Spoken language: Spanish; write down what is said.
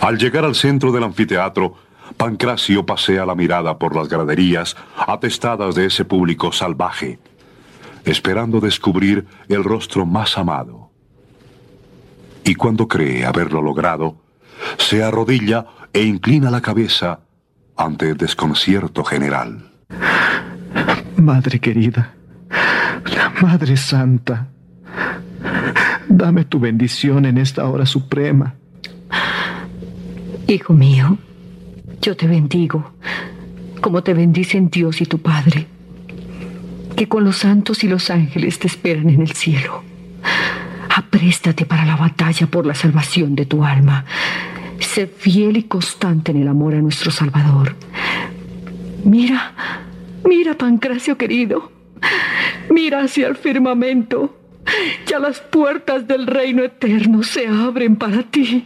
Al llegar al centro del anfiteatro, Pancracio pasea la mirada por las graderías atestadas de ese público salvaje, esperando descubrir el rostro más amado. Y cuando cree haberlo logrado, se arrodilla e inclina la cabeza ante el desconcierto general. Madre querida, Madre Santa, dame tu bendición en esta hora suprema. Hijo mío, yo te bendigo, como te bendicen Dios y tu Padre, que con los santos y los ángeles te esperan en el cielo. Apréstate para la batalla por la salvación de tu alma. Sé fiel y constante en el amor a nuestro Salvador. Mira, Pancracio querido, mira hacia el firmamento. Ya las puertas del reino eterno se abren para ti.